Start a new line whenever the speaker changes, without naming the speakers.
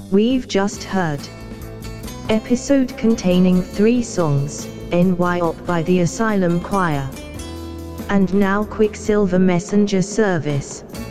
We've just heard episode containing 3 songs, NY-OP by the Asylum Choir. And now Quicksilver Messenger Service.